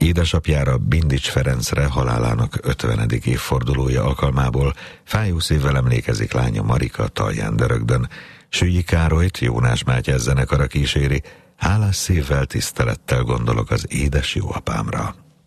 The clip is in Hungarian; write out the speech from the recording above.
Édesapjára, Bindics Ferencre halálának 50. évfordulója alkalmából fájó szívvel emlékezik lánya Marika Talján-Dörögdön. Sülyi Károlyt Jónás Mátyás zenekara kíséri, hálás szívvel, tisztelettel gondolok az édes jó apámra.